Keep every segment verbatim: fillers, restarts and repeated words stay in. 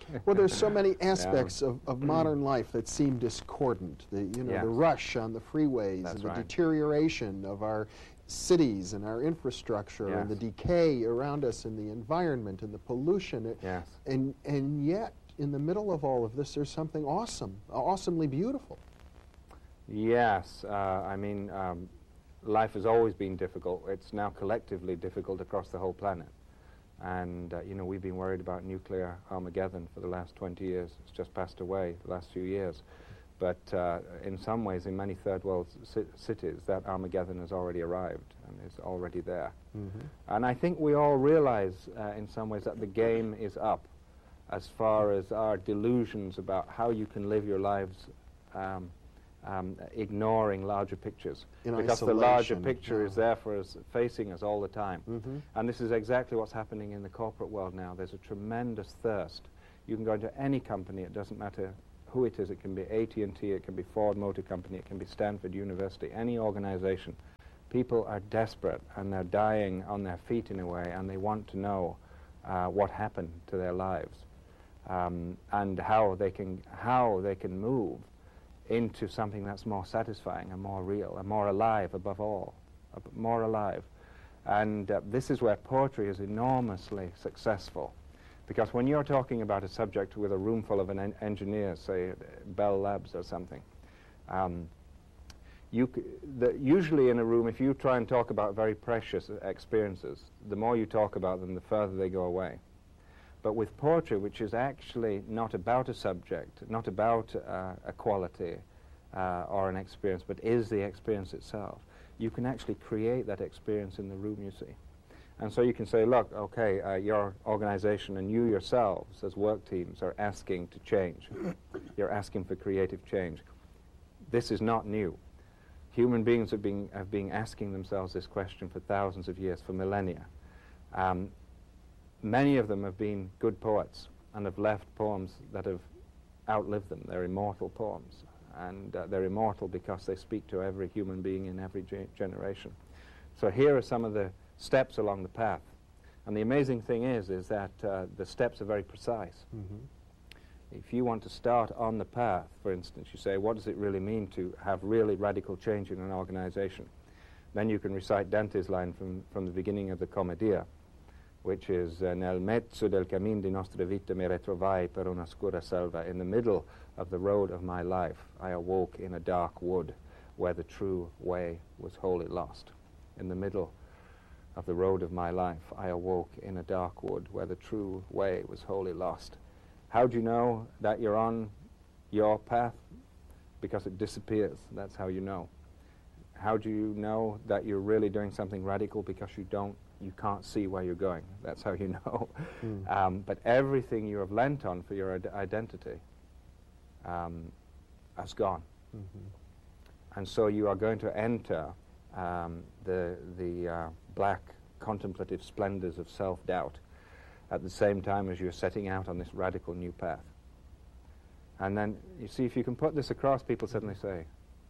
Well, there's so many aspects yeah. of, of modern life that seem discordant. The, you know, yes. the rush on the freeways, That's and the right. deterioration of our cities and our infrastructure, yes. and the decay around us in the environment and the pollution. Yes. And, and yet, in the middle of all of this, there's something awesome, awesomely beautiful. Yes. Uh, I mean, um, life has always been difficult. It's now collectively difficult across the whole planet. And, uh, you know, we've been worried about nuclear Armageddon for the last twenty years. It's just passed away the last few years. But uh, in some ways, in many third world ci cities, that Armageddon has already arrived and is already there. Mm-hmm. And I think we all realize, uh, in some ways, that the game is up as far as our delusions about how you can live your lives um, Um, ignoring larger pictures, in because isolation. the larger picture yeah. is there for us, facing us all the time. Mm-hmm. And this is exactly what's happening in the corporate world now. There's a tremendous thirst. You can go into any company, it doesn't matter who it is. It can be A T and T, it can be Ford Motor Company, it can be Stanford University, any organization. People are desperate and they're dying on their feet in a way, and they want to know uh, what happened to their lives, um, and how they can how they can move into something that's more satisfying and more real and more alive above all, uh, more alive. And uh, this is where poetry is enormously successful, because when you're talking about a subject with a room full of an en engineers, say Bell Labs or something, um, you c the, usually in a room, if you try and talk about very precious experiences, the more you talk about them, the further they go away. But with poetry, which is actually not about a subject, not about uh, a quality uh, or an experience, but is the experience itself, you can actually create that experience in the room, you see. And so you can say, look, okay, uh, your organization and you yourselves as work teams are asking to change. You're asking for creative change. This is not new. Human beings have been, have been asking themselves this question for thousands of years, for millennia. Um, Many of them have been good poets and have left poems that have outlived them. They're immortal poems, and uh, they're immortal because they speak to every human being in every ge generation. So here are some of the steps along the path. And the amazing thing is, is that uh, the steps are very precise. Mm-hmm. If you want to start on the path, for instance, you say, what does it really mean to have really radical change in an organization? Then you can recite Dante's line from, from the beginning of the Commedia, which is uh, nel mezzo del cammin di nostre vite mi retrovai per una scura selva. In the middle of the road of my life, I awoke in a dark wood where the true way was wholly lost. In the middle of the road of my life, I awoke in a dark wood where the true way was wholly lost. How do you know that you're on your path? Because it disappears. That's how you know. How do you know that you're really doing something radical? Because you don't you can't see where you're going. That's how you know. Mm. Um, but everything you have lent on for your ad identity um, has gone. Mm-hmm. And so you are going to enter um, the, the uh, black contemplative splendors of self-doubt at the same time as you're setting out on this radical new path. And then, you see, if you can put this across, people suddenly say,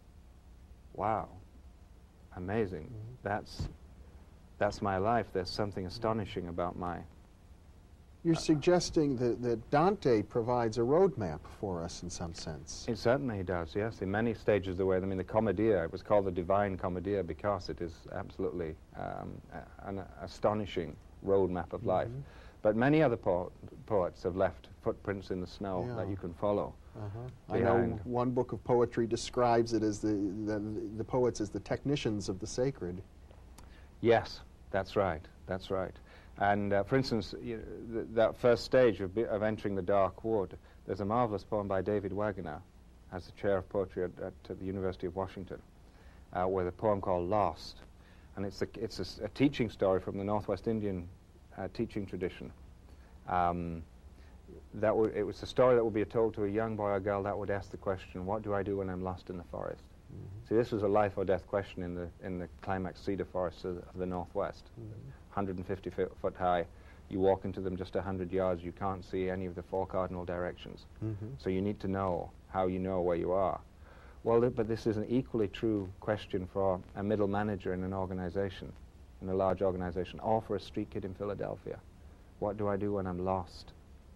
wow, amazing, mm-hmm. that's That's my life. There's something astonishing about my... You're uh, suggesting that, that Dante provides a roadmap for us in some sense. It certainly does, yes, in many stages of the way. I mean, the Commedia, it was called the Divine Commedia because it is absolutely um, a, an astonishing roadmap of life. Mm-hmm. But many other po poets have left footprints in the snow yeah. that you can follow. Uh-huh. I know one book of poetry describes it as the, the, the poets as the technicians of the sacred. Yes, that's right, that's right. And uh, for instance, you know, th that first stage of, of entering the dark wood, there's a marvelous poem by David Wagoner, as the chair of poetry at, at the University of Washington, uh, with a poem called Lost. And it's a, it's a, a teaching story from the Northwest Indian uh, teaching tradition. Um, that w it was a story that would be told to a young boy or girl that would ask the question, what do I do when I'm lost in the forest? Mm-hmm. See, this was a life or death question in the in the climax cedar forests of, of the Northwest, mm-hmm. one hundred fifty foot high. You walk into them just one hundred yards, you can't see any of the four cardinal directions. Mm-hmm. So you need to know how you know where you are. Well, th but this is an equally true question for a middle manager in an organization, in a large organization, or for a street kid in Philadelphia. What do I do when I'm lost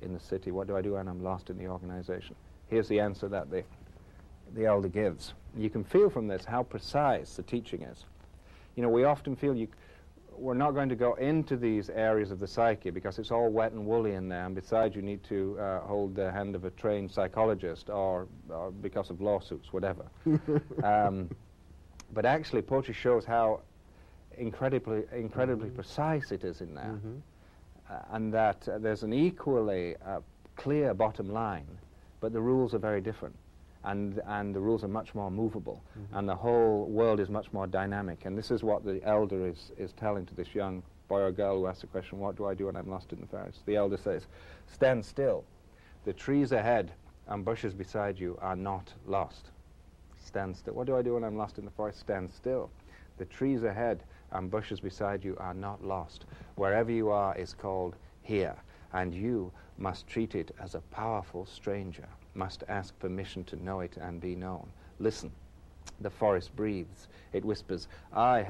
in the city? What do I do when I'm lost in the organization? Here's the answer that the, the elder gives. You can feel from this how precise the teaching is. You know, we often feel you, we're not going to go into these areas of the psyche because it's all wet and woolly in there, and besides you need to uh, hold the hand of a trained psychologist or, or because of lawsuits, whatever. um, but actually poetry shows how incredibly, incredibly mm-hmm. precise it is in there, mm-hmm. uh, and that uh, there's an equally uh, clear bottom line, but the rules are very different. And, and the rules are much more movable, mm-hmm. and the whole world is much more dynamic. And this is what the elder is, is telling to this young boy or girl who asks the question, what do I do when I'm lost in the forest? The elder says, stand still. The trees ahead and bushes beside you are not lost. Stand still. What do I do when I'm lost in the forest? Stand still. The trees ahead and bushes beside you are not lost. Wherever you are is called here, and you must treat it as a powerful stranger, must ask permission to know it and be known. Listen, the forest breathes. It whispers, I